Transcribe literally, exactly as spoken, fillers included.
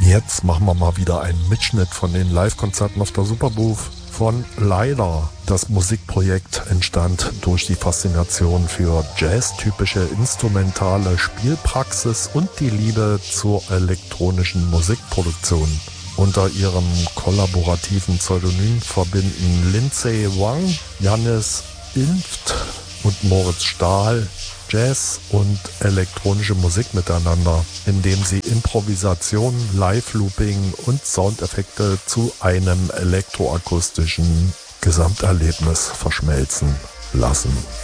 Jetzt machen wir mal wieder einen Mitschnitt von den Live-Konzerten auf der Superbooth von Leider. Das Musikprojekt entstand durch die Faszination für Jazz-typische instrumentale Spielpraxis und die Liebe zur elektronischen Musikproduktion. Unter ihrem kollaborativen Pseudonym verbinden Lindsay Wang, Jannis Ilft und Moritz Stahl Jazz und elektronische Musik miteinander, indem sie Improvisation, Live-Looping und Soundeffekte zu einem elektroakustischen Gesamterlebnis verschmelzen lassen.